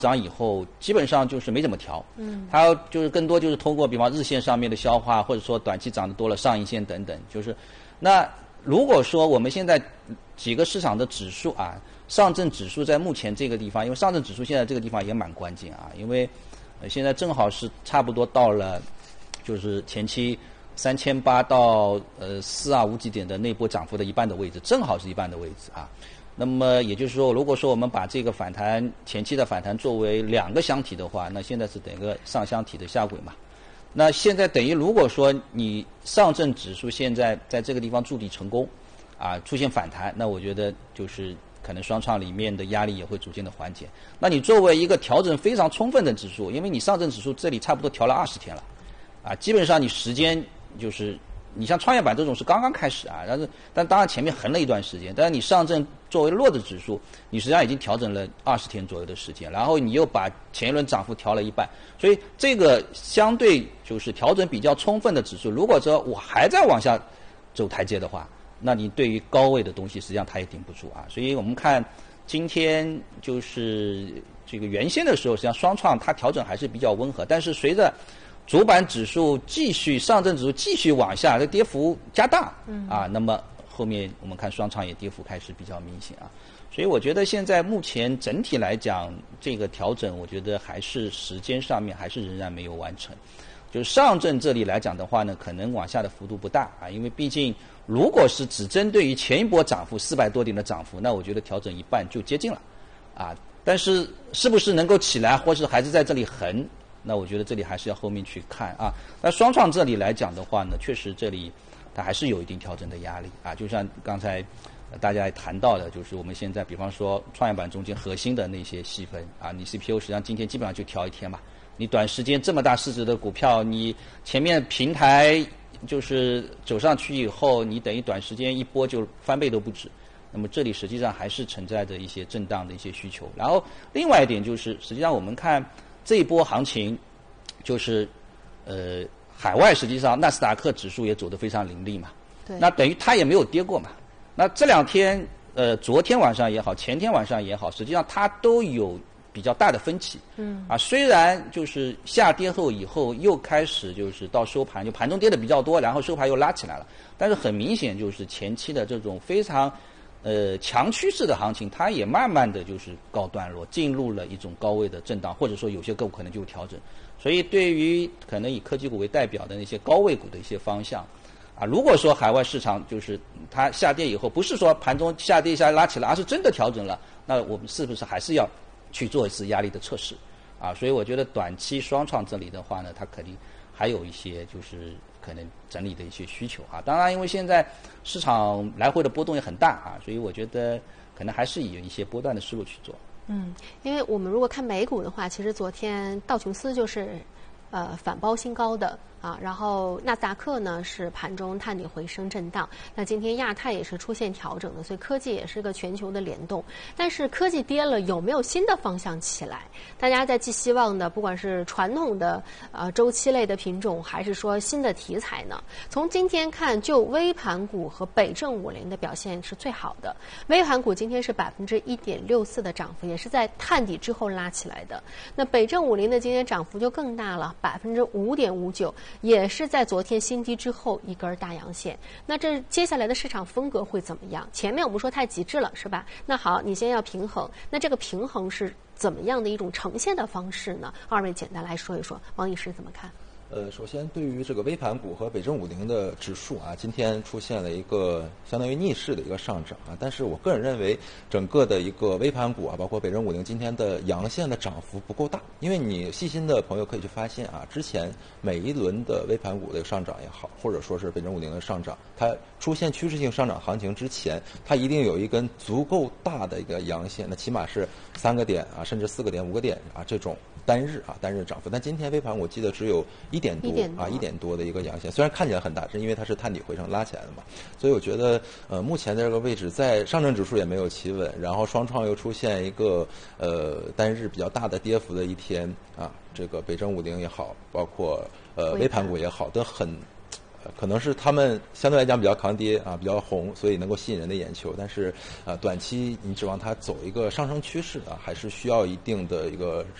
涨以后，基本上就是没怎么调，它就是更多就是通过比方日线上面的消化，或者说短期涨得多了上影线等等，就是那如果说我们现在几个市场的指数啊，上证指数在目前这个地方，因为上证指数现在这个地方也蛮关键啊，因为现在正好是差不多到了就是前期3800到425几点的那波涨幅的一半的位置，正好是一半的位置啊。那么也就是说，如果说我们把这个反弹前期的反弹作为两个箱体的话，那现在是等于个上箱体的下轨嘛。那现在等于如果说你上证指数现在在这个地方筑底成功，啊出现反弹，那我觉得就是可能双创里面的压力也会逐渐的缓解。那你作为一个调整非常充分的指数，因为你上证指数这里差不多调了20天了，啊基本上你时间就是你像创业板这种是刚刚开始啊，但当然前面横了一段时间，但是你上证作为落的指数，你实际上已经调整了20天左右的时间，然后你又把前一轮涨幅调了一半，所以这个相对就是调整比较充分的指数，如果说我还在往下走台阶的话，那你对于高位的东西实际上它也顶不住啊。所以我们看今天就是这个原先的时候，实际上双创它调整还是比较温和，但是随着主板指数继续上证指数继续往下，这跌幅加大，啊，那么后面我们看双创也跌幅开始比较明显啊，所以我觉得现在目前整体来讲，这个调整我觉得还是时间上面还是仍然没有完成。就是上证这里来讲的话呢，可能往下的幅度不大啊，因为毕竟如果是只针对于前一波涨幅400多点的涨幅，那我觉得调整一半就接近了，啊，但是是不是能够起来，或是还是在这里横？那我觉得这里还是要后面去看啊。那双创这里来讲的话呢，确实这里它还是有一定调整的压力啊。就像刚才大家也谈到的，就是我们现在比方说创业板中间核心的那些细分啊，你 CPU 实际上今天基本上就调一天嘛。你短时间这么大市值的股票，你前面平台就是走上去以后，你等于短时间一波就翻倍都不止。那么这里实际上还是存在着一些震荡的一些需求。然后另外一点就是，实际上我们看这一波行情，就是海外实际上纳斯达克指数也走得非常凌厉嘛， 对， 那等于它也没有跌过嘛。那这两天昨天晚上也好，前天晚上也好，实际上它都有比较大的分歧。虽然就是下跌后以后又开始就是到收盘，就盘中跌的比较多，然后收盘又拉起来了，但是很明显就是前期的这种非常强趋势的行情，它也慢慢的就是告段落，进入了一种高位的震荡，或者说有些个股可能就调整。所以对于可能以科技股为代表的那些高位股的一些方向啊，如果说海外市场就是它下跌以后，不是说盘中下跌一下拉起来，而是真的调整了，那我们是不是还是要去做一次压力的测试啊？所以我觉得短期双创这里的话呢，它肯定还有一些就是可能整理的一些需求啊。当然因为现在市场来回的波动也很大啊，所以我觉得可能还是以一些波段的思路去做。 因为我们如果看美股的话，其实昨天道琼斯就是反包新高的啊，然后纳斯达克呢是盘中探底回升震荡，那今天亚太也是出现调整的，所以科技也是个全球的联动。但是科技跌了，有没有新的方向起来？大家在寄希望的，不管是传统的周期类的品种，还是说新的题材呢？从今天看，就微盘股和北证50的表现是最好的。微盘股今天是1.64%的涨幅，也是在探底之后拉起来的。那北证50的今天涨幅就更大了，5.59%。也是在昨天新低之后一根大阳线。那这接下来的市场风格会怎么样？前面我们说太极致了，是吧？那好，你先要平衡，那这个平衡是怎么样的一种呈现的方式呢？二位简单来说一说，王医师怎么看？ 首先对于这个微盘股和北证50的指数啊，今天出现了一个相当于逆势的一个上涨啊，但是我个人认为整个的一个微盘股啊，包括北证50今天的阳线的涨幅不够大，因为你细心的朋友可以去发现啊，之前每一轮的微盘股的上涨也好，或者说是北证50的上涨，它出现趋势性上涨行情之前，它一定有一根足够大的一个阳线，那起码是3个点啊，甚至4个点、5个点啊这种单日涨幅，但今天微盘我记得只有1点多的一个阳线，虽然看起来很大，是因为它是探底回升拉起来的嘛，所以我觉得目前的这个位置，在上证指数也没有企稳，然后双创又出现一个单日比较大的跌幅的一天啊，这个北证50也好，包括微盘股也好，都可能是他们相对来讲比较抗跌啊，比较红，所以能够吸引人的眼球。但是短期你指望它走一个上升趋势啊，还是需要一定的一个